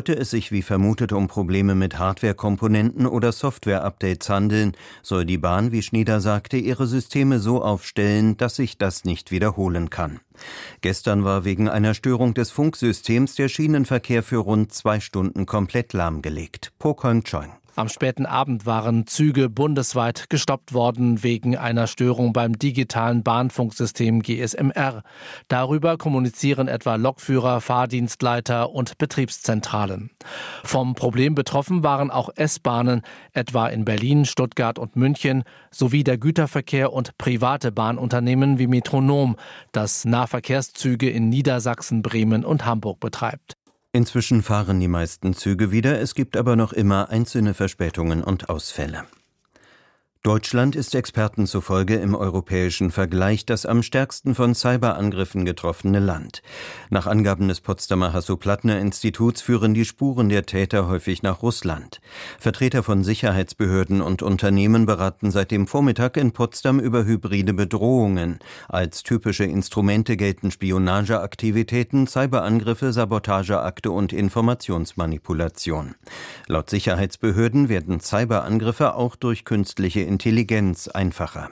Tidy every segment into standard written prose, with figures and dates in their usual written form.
Sollte es sich wie vermutet um Probleme mit Hardware-Komponenten oder Software-Updates handeln, soll die Bahn, wie Schneider sagte, ihre Systeme so aufstellen, dass sich das nicht wiederholen kann. Gestern war wegen einer Störung des Funksystems der Schienenverkehr für rund 2 Stunden komplett lahmgelegt. Po Keung-Choi. Am späten Abend waren Züge bundesweit gestoppt worden wegen einer Störung beim digitalen Bahnfunksystem GSMR. Darüber kommunizieren etwa Lokführer, Fahrdienstleiter und Betriebszentralen. Vom Problem betroffen waren auch S-Bahnen, etwa in Berlin, Stuttgart und München, sowie der Güterverkehr und private Bahnunternehmen wie Metronom, das Nahverkehrszüge in Niedersachsen, Bremen und Hamburg betreibt. Inzwischen fahren die meisten Züge wieder, es gibt aber noch immer einzelne Verspätungen und Ausfälle. Deutschland ist Experten zufolge im europäischen Vergleich das am stärksten von Cyberangriffen getroffene Land. Nach Angaben des Potsdamer Hasso-Plattner-Instituts führen die Spuren der Täter häufig nach Russland. Vertreter von Sicherheitsbehörden und Unternehmen beraten seit dem Vormittag in Potsdam über hybride Bedrohungen. Als typische Instrumente gelten Spionageaktivitäten, Cyberangriffe, Sabotageakte und Informationsmanipulation. Laut Sicherheitsbehörden werden Cyberangriffe auch durch künstliche Intelligenz einfacher.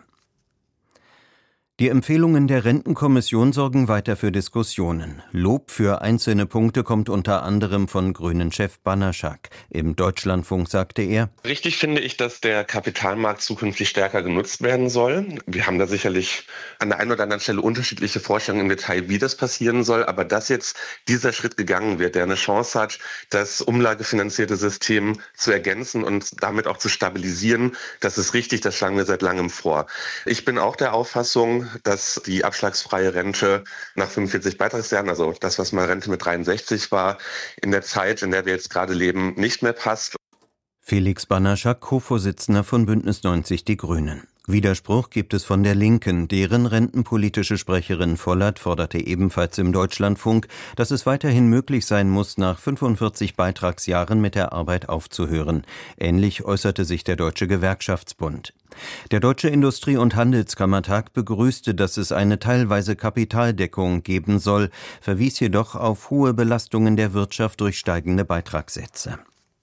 Die Empfehlungen der Rentenkommission sorgen weiter für Diskussionen. Lob für einzelne Punkte kommt unter anderem von Grünen-Chef Banaschak. Im Deutschlandfunk sagte er: Richtig finde ich, dass der Kapitalmarkt zukünftig stärker genutzt werden soll. Wir haben da sicherlich an der einen oder anderen Stelle unterschiedliche Vorstellungen im Detail, wie das passieren soll. Aber dass jetzt dieser Schritt gegangen wird, der eine Chance hat, das umlagefinanzierte System zu ergänzen und damit auch zu stabilisieren, das ist richtig, das schlagen wir seit langem vor. Ich bin auch der Auffassung, dass die abschlagsfreie Rente nach 45 Beitragsjahren, also das, was mal Rente mit 63 war, in der Zeit, in der wir jetzt gerade leben, nicht mehr passt. Felix Banaschak, Co-Vorsitzender von Bündnis 90 Die Grünen. Widerspruch gibt es von der Linken. Deren rentenpolitische Sprecherin Vollert forderte ebenfalls im Deutschlandfunk, dass es weiterhin möglich sein muss, nach 45 Beitragsjahren mit der Arbeit aufzuhören. Ähnlich äußerte sich der Deutsche Gewerkschaftsbund. Der Deutsche Industrie- und Handelskammertag begrüßte, dass es eine teilweise Kapitaldeckung geben soll, verwies jedoch auf hohe Belastungen der Wirtschaft durch steigende Beitragssätze.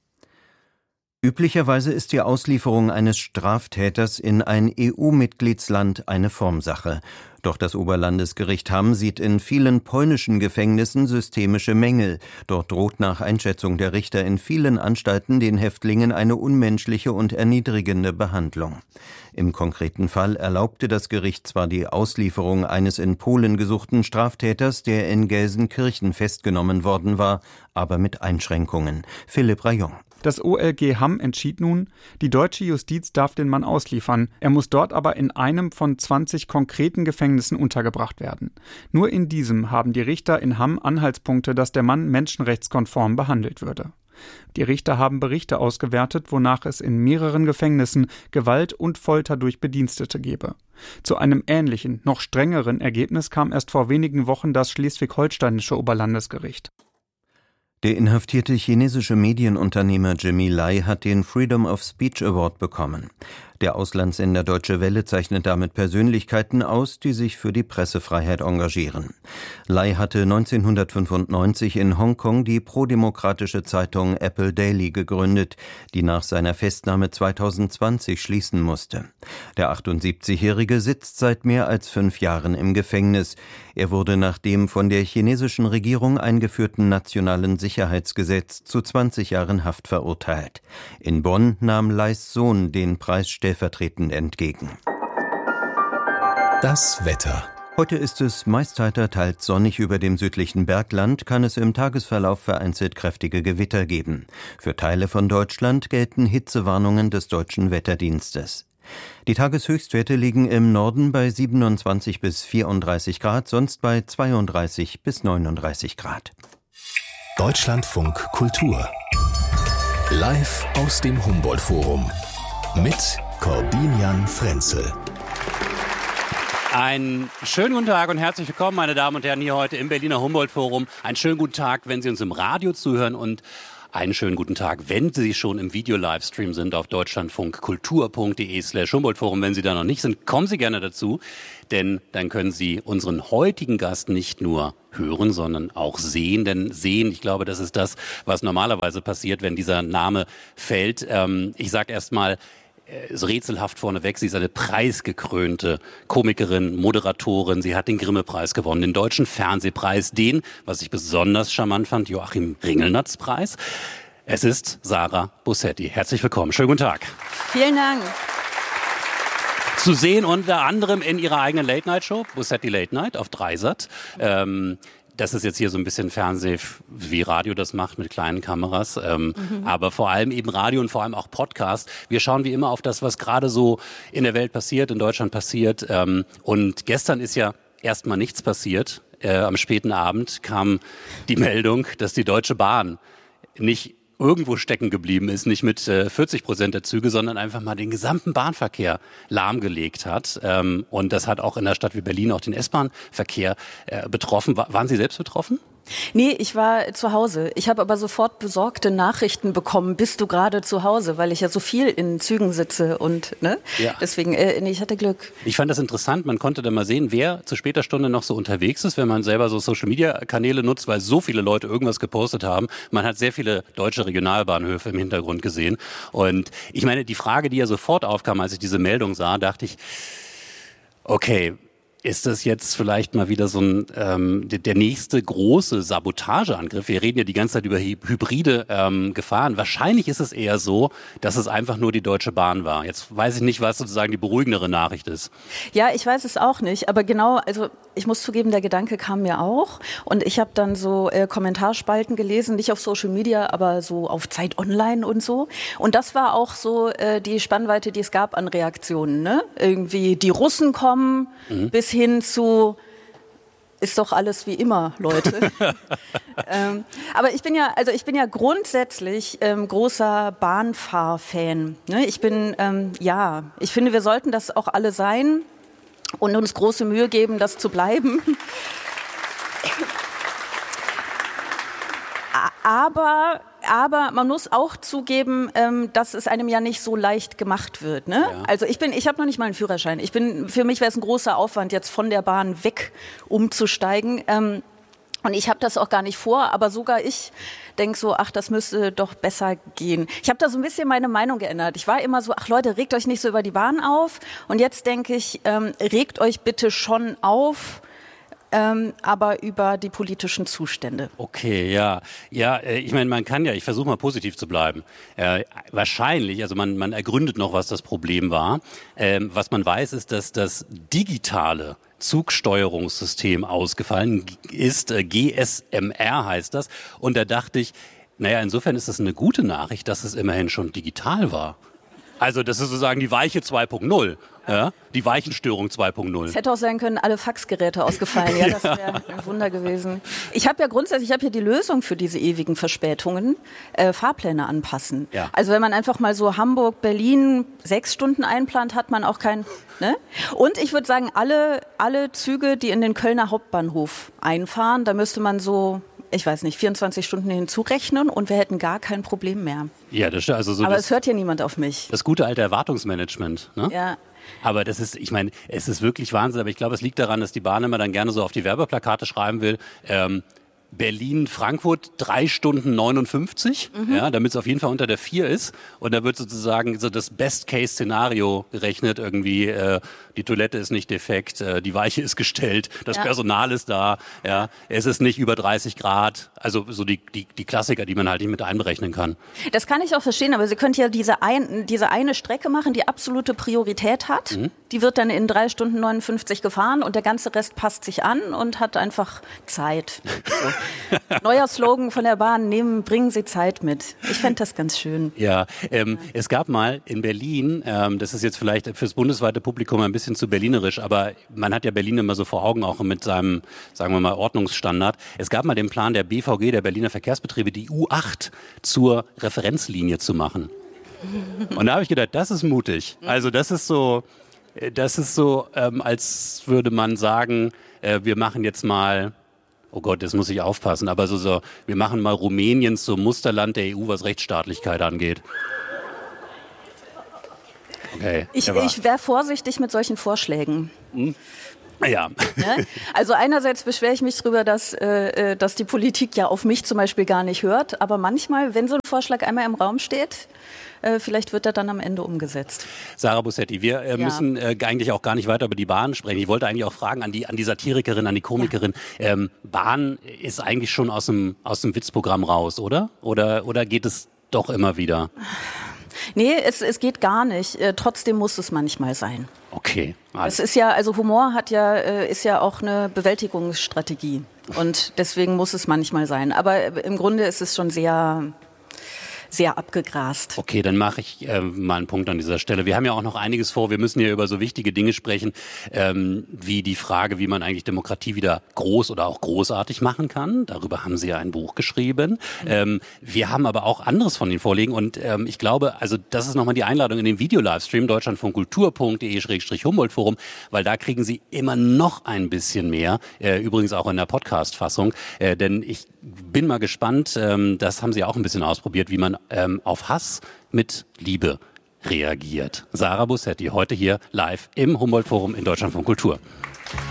Üblicherweise ist die Auslieferung eines Straftäters in ein EU-Mitgliedsland eine Formsache. Doch das Oberlandesgericht Hamm sieht in vielen polnischen Gefängnissen systemische Mängel. Dort droht nach Einschätzung der Richter in vielen Anstalten den Häftlingen eine unmenschliche und erniedrigende Behandlung. Im konkreten Fall erlaubte das Gericht zwar die Auslieferung eines in Polen gesuchten Straftäters, der in Gelsenkirchen festgenommen worden war, aber mit Einschränkungen. Philipp Rayon. Das OLG Hamm entschied nun, die deutsche Justiz darf den Mann ausliefern. Er muss dort aber in einem von 20 konkreten Gefängnissen untergebracht werden. Nur in diesem haben die Richter in Hamm Anhaltspunkte, dass der Mann menschenrechtskonform behandelt würde. Die Richter haben Berichte ausgewertet, wonach es in mehreren Gefängnissen Gewalt und Folter durch Bedienstete gebe. Zu einem ähnlichen, noch strengeren Ergebnis kam erst vor wenigen Wochen das schleswig-holsteinische Oberlandesgericht. Der inhaftierte chinesische Medienunternehmer Jimmy Lai hat den Freedom of Speech Award bekommen. Der Auslandssender Deutsche Welle zeichnet damit Persönlichkeiten aus, die sich für die Pressefreiheit engagieren. Lai hatte 1995 in Hongkong die prodemokratische Zeitung Apple Daily gegründet, die nach seiner Festnahme 2020 schließen musste. Der 78-Jährige sitzt seit mehr als 5 Jahren im Gefängnis. Er wurde nach dem von der chinesischen Regierung eingeführten Nationalen Sicherheitsgesetz zu 20 Jahren Haft verurteilt. In Bonn nahm Lais Sohn den Preis stellvertretend entgegen. Das Wetter. Heute ist es meist heiter, teils sonnig. Über dem südlichen Bergland kann es im Tagesverlauf vereinzelt kräftige Gewitter geben. Für Teile von Deutschland gelten Hitzewarnungen des Deutschen Wetterdienstes. Die Tageshöchstwerte liegen im Norden bei 27 bis 34 Grad, sonst bei 32 bis 39 Grad. Deutschlandfunk Kultur. Live aus dem Humboldt-Forum. Mit Corbinian Frenzel. Einen schönen guten Tag und herzlich willkommen, meine Damen und Herren, hier heute im Berliner Humboldt-Forum. Einen schönen guten Tag, wenn Sie uns im Radio zuhören und einen schönen guten Tag. Wenn Sie schon im Video-Livestream sind auf deutschlandfunkkultur.de/Humboldt-Forum, wenn Sie da noch nicht sind, kommen Sie gerne dazu, denn dann können Sie unseren heutigen Gast nicht nur hören, sondern auch sehen. Denn sehen, ich glaube, das ist das, was normalerweise passiert, wenn dieser Name fällt. Ich sage erst mal, ist rätselhaft vorneweg. Sie ist eine preisgekrönte Komikerin, Moderatorin. Sie hat den Grimme-Preis gewonnen, den Deutschen Fernsehpreis, den, was ich besonders charmant fand, Joachim Ringelnatz-Preis. Es ist Sarah Bussetti. Herzlich willkommen. Schönen guten Tag. Vielen Dank. Zu sehen unter anderem in ihrer eigenen Late-Night-Show, Bussetti Late Night auf Dreisat. Das ist jetzt hier so ein bisschen Fernseh, wie Radio das macht mit kleinen Kameras, aber vor allem eben Radio und vor allem auch Podcast. Wir schauen wie immer auf das, was gerade so in der Welt passiert, in Deutschland passiert. Und gestern ist ja erstmal nichts passiert. Am späten Abend kam die Meldung, dass die Deutsche Bahn nicht irgendwo stecken geblieben ist, nicht mit 40% der Züge, sondern einfach mal den gesamten Bahnverkehr lahmgelegt hat. Und das hat auch in einer Stadt wie Berlin auch den S-Bahn-Verkehr betroffen. Waren Sie selbst betroffen? Nee, ich war zu Hause. Ich habe aber sofort besorgte Nachrichten bekommen, bist du gerade zu Hause, weil ich ja so viel in Zügen sitze und Ja. Deswegen, ich hatte Glück. Ich fand das interessant, man konnte da mal sehen, wer zu später Stunde noch so unterwegs ist, wenn man selber so Social-Media-Kanäle nutzt, weil so viele Leute irgendwas gepostet haben. Man hat sehr viele deutsche Regionalbahnhöfe im Hintergrund gesehen. Und ich meine, die Frage, die ja sofort aufkam, als ich diese Meldung sah, dachte ich, okay, ist das jetzt vielleicht mal wieder so ein der nächste große Sabotageangriff? Wir reden ja die ganze Zeit über hybride Gefahren. Wahrscheinlich ist es eher so, dass es einfach nur die Deutsche Bahn war. Jetzt weiß ich nicht, was sozusagen die beruhigendere Nachricht ist. Ja, ich weiß es auch nicht, aber genau, also ich muss zugeben, der Gedanke kam mir auch und ich habe dann so Kommentarspalten gelesen, nicht auf Social Media, aber so auf Zeit Online und so. Und das war auch so die Spannweite, die es gab an Reaktionen. Ne? Irgendwie die Russen kommen bis hin zu ist doch alles wie immer, Leute. Aber ich bin ja grundsätzlich großer Bahnfahrfan. Ne? Ich finde, wir sollten das auch alle sein und uns große Mühe geben, das zu bleiben. Aber man muss auch zugeben, dass es einem ja nicht so leicht gemacht wird. Ne? Ja. Also ich habe noch nicht mal einen Führerschein. Für mich wäre es ein großer Aufwand, jetzt von der Bahn weg umzusteigen. Und ich habe das auch gar nicht vor, aber sogar ich denke so, das müsste doch besser gehen. Ich habe da so ein bisschen meine Meinung geändert. Ich war immer so, Leute, regt euch nicht so über die Bahn auf. Und jetzt denke ich, regt euch bitte schon auf, aber über die politischen Zustände. Okay, ja. Ja, ich meine, ich versuche mal positiv zu bleiben. Wahrscheinlich, also man ergründet noch, was das Problem war. Was man weiß, ist, dass das digitale Zugsteuerungssystem ausgefallen ist. GSMR heißt das. Und da dachte ich, insofern ist das eine gute Nachricht, dass es immerhin schon digital war. Also das ist sozusagen die Weiche 2.0, ja? Die Weichenstörung 2.0. Es hätte auch sein können, alle Faxgeräte ausgefallen. Ja, das wäre ein Wunder gewesen. Ich habe ja die Lösung für diese ewigen Verspätungen, Fahrpläne anpassen. Ja. Also wenn man einfach mal so Hamburg, Berlin 6 Stunden einplant, hat man auch kein... Ne? Und ich würde sagen, alle Züge, die in den Kölner Hauptbahnhof einfahren, da müsste man so... 24 Stunden hinzurechnen und wir hätten gar kein Problem mehr. Ja, das stimmt. Also aber es hört ja niemand auf mich. Das gute alte Erwartungsmanagement, ne? Ja. Aber es ist wirklich Wahnsinn. Aber ich glaube, es liegt daran, dass die Bahn immer dann gerne so auf die Werbeplakate schreiben will, Berlin, Frankfurt 3 Stunden 59, damit es auf jeden Fall unter der 4 ist. Und da wird sozusagen so das Best-Case-Szenario gerechnet. Irgendwie die Toilette ist nicht defekt, die Weiche ist gestellt, das Personal ist da, ja, es ist nicht über 30 Grad. Also so die Klassiker, die man halt nicht mit einberechnen kann. Das kann ich auch verstehen, aber Sie können ja diese eine Strecke machen, die absolute Priorität hat. Die wird dann in 3 Stunden 59 gefahren und der ganze Rest passt sich an und hat einfach Zeit. So. Neuer Slogan von der Bahn, bringen Sie Zeit mit. Ich fände das ganz schön. Ja, es gab mal in Berlin, das ist jetzt vielleicht fürs bundesweite Publikum ein bisschen zu berlinerisch, aber man hat ja Berlin immer so vor Augen, auch mit seinem, sagen wir mal, Ordnungsstandard. Es gab mal den Plan der BVG, der Berliner Verkehrsbetriebe, die U8 zur Referenzlinie zu machen. Und da habe ich gedacht, das ist mutig. Also das ist so, als würde man sagen, wir machen jetzt mal oh Gott, jetzt muss ich aufpassen, aber so, wir machen mal Rumänien zum Musterland der EU, was Rechtsstaatlichkeit angeht. Okay. Ich wäre vorsichtig mit solchen Vorschlägen. Ja. Also einerseits beschwere ich mich darüber, dass die Politik ja auf mich zum Beispiel gar nicht hört, aber manchmal, wenn so ein Vorschlag einmal im Raum steht, vielleicht wird er dann am Ende umgesetzt. Sarah Bussetti, wir müssen eigentlich auch gar nicht weiter über die Bahn sprechen. Ich wollte eigentlich auch fragen an die Satirikerin, an die Komikerin. Ja. Bahn ist eigentlich schon aus dem Witzprogramm raus, oder? Oder geht es doch immer wieder? Nee, es geht gar nicht. Trotzdem muss es manchmal sein. Okay. Es ist ja, also Humor ist ja auch eine Bewältigungsstrategie. Und deswegen muss es manchmal sein. Aber im Grunde ist es schon sehr abgegrast. Okay, dann mache ich mal einen Punkt an dieser Stelle. Wir haben ja auch noch einiges vor. Wir müssen hier über so wichtige Dinge sprechen, wie die Frage, wie man eigentlich Demokratie wieder groß oder auch großartig machen kann. Darüber haben Sie ja ein Buch geschrieben. Wir haben aber auch anderes von Ihnen vorliegen. Und ich glaube, also das ist nochmal die Einladung in den Video-Livestream deutschlandfunkkultur.de/Humboldt-Forum, weil da kriegen Sie immer noch ein bisschen mehr, übrigens auch in der Podcast-Fassung. Denn ich bin mal gespannt, das haben Sie auch ein bisschen ausprobiert, wie man auf Hass mit Liebe reagiert. Sarah Bussetti, heute hier live im Humboldt-Forum in Deutschlandfunk Kultur.